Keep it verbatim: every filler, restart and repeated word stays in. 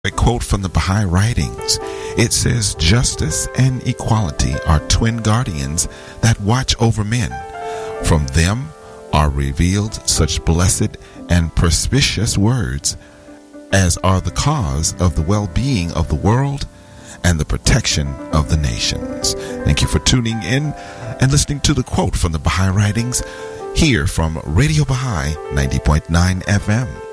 A quote from the Baha'i writings. It says, "Justice and equality are twin guardians that watch over men. From them are revealed such blessed and propitious words as are the cause of the well-being of the world and the protection of the nations." Thank you for tuning in and listening to the quote from the Baha'i writings here from Radio Baha'i ninety point nine F M.